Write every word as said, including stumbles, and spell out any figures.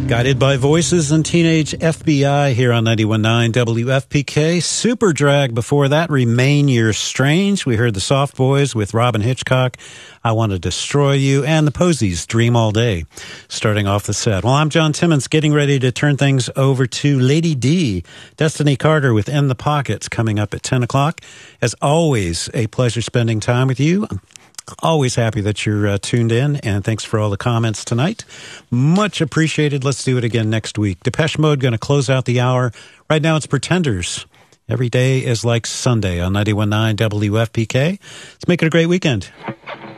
Guided by Voices and Teenage F B I here on ninety-one point nine W F P K. Super Drag before that, Remain You're Strange. We heard the Soft Boys with Robin Hitchcock, I Want to Destroy You, and the Posies, Dream All Day, starting off the set. Well, I'm John Timmons, getting ready to turn things over to Lady D, Destiny Carter with In the Pockets, coming up at ten o'clock. As always, a pleasure spending time with you. Always happy that you're uh, tuned in, and thanks for all the comments tonight. Much appreciated. Let's do it again next week. Depeche Mode going to close out the hour. Right now it's Pretenders. Every day is like Sunday on ninety-one point nine W F P K. Let's make it a great weekend.